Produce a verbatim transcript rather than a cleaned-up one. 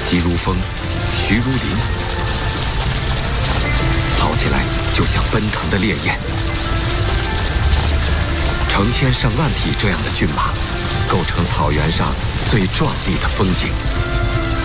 急如风，徐如林，跑起来就像奔腾的烈焰。成千上万匹这样的骏马，构成草原上最壮丽的风景。